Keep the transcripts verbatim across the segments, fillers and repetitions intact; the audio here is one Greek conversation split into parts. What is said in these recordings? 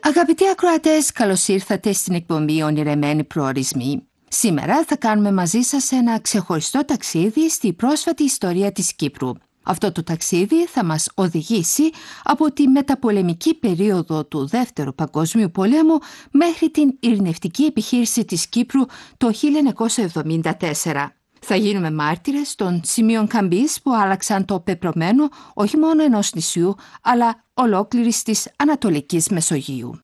Αγαπητοί ακροατές, καλώς ήρθατε στην εκπομπή Ονειρεμένοι Προορισμοί. Σήμερα θα κάνουμε μαζί σας ένα ξεχωριστό ταξίδι στη πρόσφατη ιστορία της Κύπρου. Αυτό το ταξίδι θα μας οδηγήσει από τη μεταπολεμική περίοδο του Δεύτερου Παγκόσμιου Πολέμου μέχρι την ειρηνευτική επιχείρηση της Κύπρου το χίλια εννιακόσια εβδομήντα τέσσερα. Θα γίνουμε μάρτυρες των σημείων καμπής που άλλαξαν το πεπρωμένο όχι μόνο ενός νησιού, αλλά ολόκληρης της Ανατολικής Μεσογείου.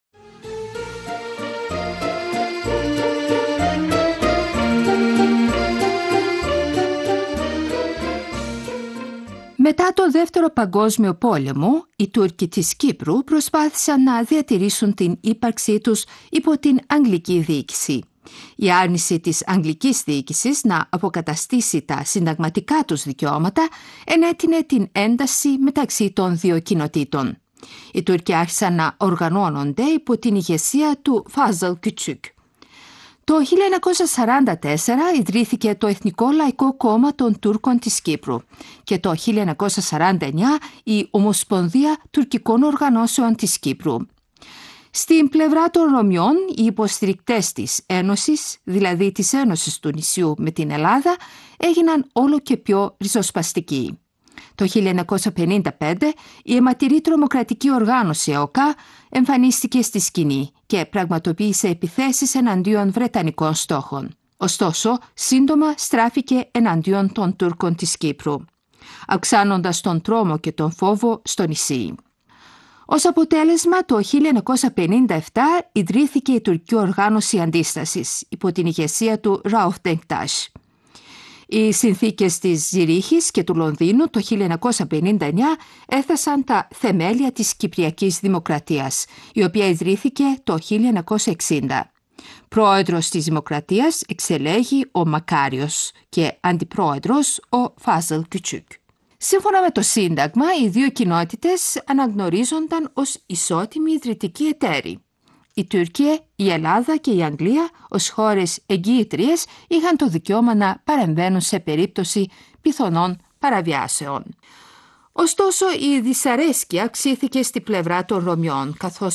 Μετά το Δεύτερο Παγκόσμιο Πόλεμο, οι Τούρκοι της Κύπρου προσπάθησαν να διατηρήσουν την ύπαρξή τους υπό την Αγγλική διοίκηση. Η άρνηση της Αγγλικής διοίκησης να αποκαταστήσει τα συνταγματικά τους δικαιώματα ενέτεινε την ένταση μεταξύ των δύο κοινοτήτων. Οι Τούρκοι άρχισαν να οργανώνονται υπό την ηγεσία του Φάζελ Küçük. Το χίλια εννιακόσια σαράντα τέσσερα ιδρύθηκε το Εθνικό Λαϊκό Κόμμα των Τούρκων της Κύπρου και το χίλια εννιακόσια σαράντα εννιά η Ομοσπονδία Τουρκικών Οργανώσεων της Κύπρου. Στην πλευρά των Ρωμιών, οι υποστηρικτές της Ένωσης, δηλαδή της Ένωσης του νησιού με την Ελλάδα, έγιναν όλο και πιο ριζοσπαστικοί. Το χίλια εννιακόσια πενήντα πέντε η αιματηρή τρομοκρατική οργάνωση ΕΟΚΑ εμφανίστηκε στη σκηνή και πραγματοποίησε επιθέσεις εναντίον βρετανικών στόχων. Ωστόσο, σύντομα στράφηκε εναντίον των Τούρκων της Κύπρου, αυξάνοντας τον τρόμο και τον φόβο στο νησί. Ως αποτέλεσμα, το χίλια εννιακόσια πενήντα επτά ιδρύθηκε η τουρκική οργάνωση αντίστασης υπό την ηγεσία του Ραουφ Ντενκτάς. Οι συνθήκες της Ζηρίχης και του Λονδίνου το χίλια εννιακόσια πενήντα εννιά έθεσαν τα θεμέλια της Κυπριακής Δημοκρατίας, η οποία ιδρύθηκε το χίλια εννιακόσια εξήντα. Πρόεδρος της Δημοκρατίας εξελέγει ο Μακάριος και αντιπρόεδρος ο Φάζελ Küçük. Σύμφωνα με το Σύνταγμα, οι δύο κοινότητες αναγνωρίζονταν ως ισότιμοι ιδρυτικοί εταίροι. Η Τουρκία, η Ελλάδα και η Αγγλία ως χώρες εγγυήτριες είχαν το δικαίωμα να παρεμβαίνουν σε περίπτωση πιθανών παραβιάσεων. Ωστόσο, η δυσαρέσκεια αυξήθηκε στη πλευρά των Ρωμιών, καθώς